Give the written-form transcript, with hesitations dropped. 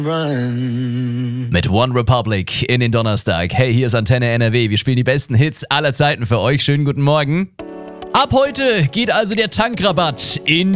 Mit One Republic in den Donnerstag. Hey, hier ist Antenne NRW. Wir spielen die besten Hits aller Zeiten für euch. Schönen guten Morgen. Ab heute geht also der Tankrabatt in